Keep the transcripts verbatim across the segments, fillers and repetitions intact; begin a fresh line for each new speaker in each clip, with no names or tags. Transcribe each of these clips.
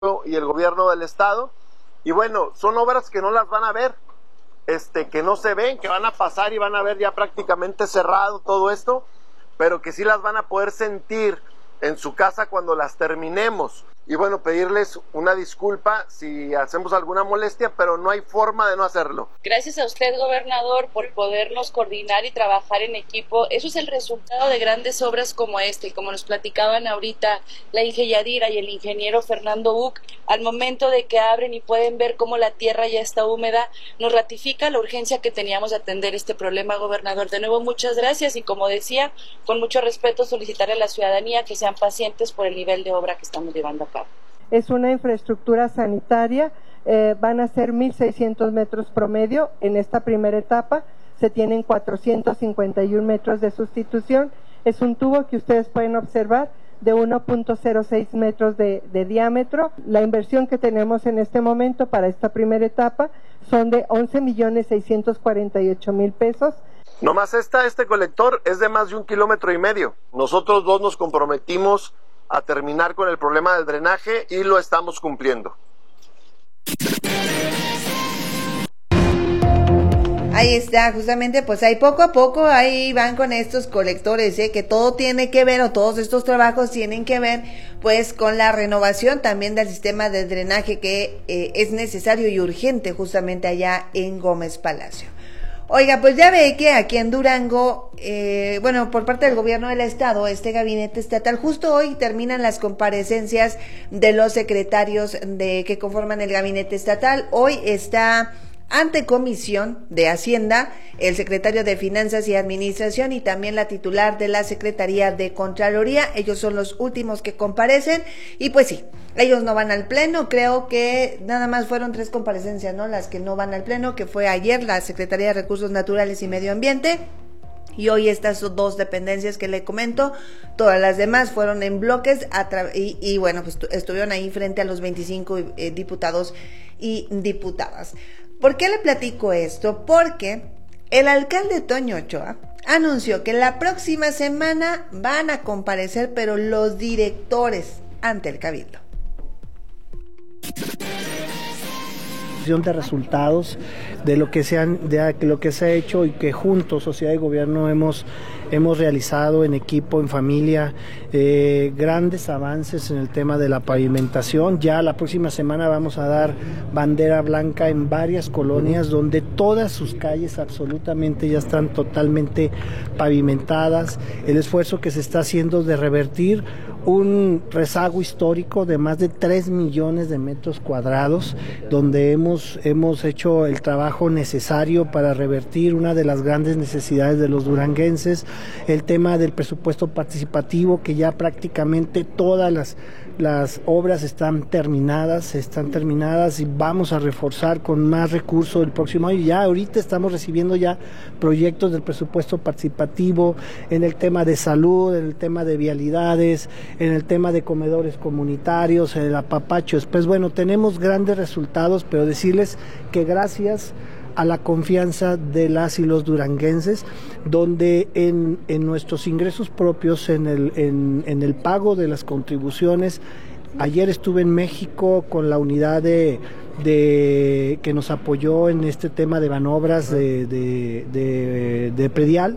y el gobierno del estado. Y bueno, son obras que no las van a ver, este, que no se ven, que van a pasar y van a ver ya prácticamente cerrado todo esto, pero que sí las van a poder sentir en su casa cuando las terminemos. Y bueno, pedirles una disculpa si hacemos alguna molestia, pero no hay forma de no hacerlo.
Gracias a usted, gobernador, por podernos coordinar y trabajar en equipo. Eso es el resultado de grandes obras como esta, y como nos platicaban ahorita la Inge Yadira y el ingeniero Fernando Uc, al momento de que abren y pueden ver cómo la tierra ya está húmeda, nos ratifica la urgencia que teníamos de atender este problema, gobernador. De nuevo, muchas gracias, y como decía, con mucho respeto solicitarle a la ciudadanía que sean pacientes por el nivel de obra que estamos llevando a cabo.
Es una infraestructura sanitaria, eh, van a ser mil seiscientos metros promedio en esta primera etapa, se tienen cuatrocientos cincuenta y uno metros de sustitución, es un tubo que ustedes pueden observar de uno punto cero seis metros de, de diámetro. La inversión que tenemos en este momento para esta primera etapa son de once millones seiscientos cuarenta y ocho mil pesos.
Nomás esta, este colector es de más de un kilómetro y medio. Nosotros dos nos comprometimos a terminar con el problema del drenaje y lo estamos cumpliendo.
Ahí está, justamente, pues ahí poco a poco ahí van con estos colectores, ¿eh? Que todo tiene que ver, o todos estos trabajos tienen que ver, pues, con la renovación también del sistema de drenaje que eh, es necesario y urgente justamente allá en Gómez Palacio. Oiga, pues ya ve que aquí en Durango, eh, bueno, por parte del gobierno del estado, este gabinete estatal, justo hoy terminan las comparecencias de los secretarios de que conforman el gabinete estatal. Hoy está ante Comisión de Hacienda el secretario de Finanzas y Administración y también la titular de la Secretaría de Contraloría. Ellos son los últimos que comparecen y pues sí, ellos no van al pleno. Creo que nada más fueron tres comparecencias, ¿no? Las que no van al pleno, que fue ayer la Secretaría de Recursos Naturales y Medio Ambiente, y hoy estas dos dependencias que le comento. Todas las demás fueron en bloques a tra- y, y bueno, pues estuvieron ahí frente a los veinticinco eh, diputados y diputadas. ¿Por qué le platico esto? Porque el alcalde Toño Ochoa anunció que la próxima semana van a comparecer, pero los directores ante el Cabildo.
De resultados de lo que se han, de lo que se ha hecho y que juntos, sociedad y gobierno, hemos hemos realizado en equipo, en familia, eh, grandes avances en el tema de la pavimentación. Ya la próxima semana vamos a dar bandera blanca en varias colonias donde todas sus calles absolutamente ya están totalmente pavimentadas. El esfuerzo que se está haciendo de revertir un rezago histórico de más de tres millones de metros cuadrados, donde hemos, hemos hecho el trabajo necesario para revertir una de las grandes necesidades de los duranguenses. El tema del presupuesto participativo, que ya prácticamente todas las, las obras están terminadas, están terminadas y vamos a reforzar con más recursos el próximo año. Ya ahorita estamos recibiendo ya proyectos del presupuesto participativo en el tema de salud, en el tema de vialidades, en el tema de comedores comunitarios, en el apapacho. Pues bueno, tenemos grandes resultados, pero decirles que gracias a la confianza de las y los duranguenses, donde en, en nuestros ingresos propios, en el, en, en el pago de las contribuciones, ayer estuve en México con la unidad de, de que nos apoyó en este tema de manobras de, de, de, de predial,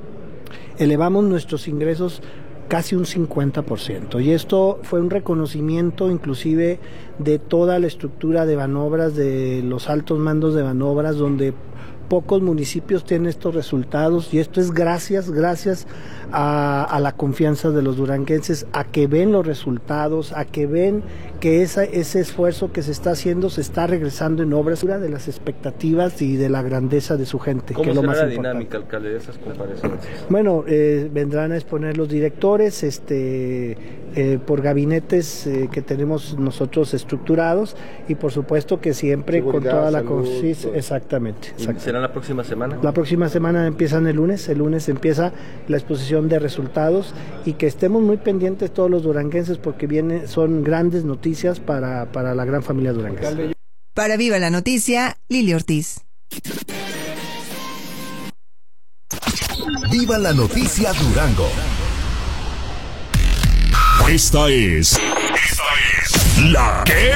elevamos nuestros ingresos casi un cincuenta por ciento, y esto fue un reconocimiento inclusive de toda la estructura de Banobras, de los altos mandos de Banobras, donde pocos municipios tienen estos resultados, y esto es gracias, gracias a, a la confianza de los duranguenses, a que ven los resultados, a que ven que esa, ese esfuerzo que se está haciendo se está regresando en obras de las expectativas y de la grandeza de su gente.
¿Cómo
que es
será
lo más
la
importante.
dinámica, alcalde, de esas comparecencias?
Bueno, eh, vendrán a exponer los directores este, eh, por gabinetes eh, que tenemos nosotros estructurados, y por supuesto que siempre seguridad, con toda la...
salud,
sí, exactamente, exactamente.
¿Será la próxima semana?
La próxima semana empiezan el lunes, el lunes empieza la exposición de resultados, y que estemos muy pendientes todos los duranguenses, porque vienen, son grandes noticias para, para la gran familia duranguense.
Para Viva la Noticia, Lili Ortiz.
Viva la Noticia Durango.
Esta es, esta
La que